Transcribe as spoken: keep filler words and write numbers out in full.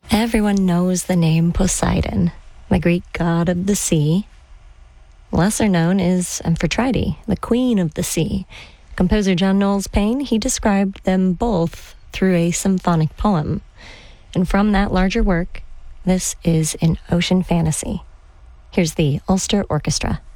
Everyone knows the name Poseidon, the Greek god of the sea. Lesser known is Amphitrite, the queen of the sea. Composer John Knowles Paine, he described them both through a symphonic poem. And from that larger work, this is an ocean fantasy. Here's the Ulster Orchestra.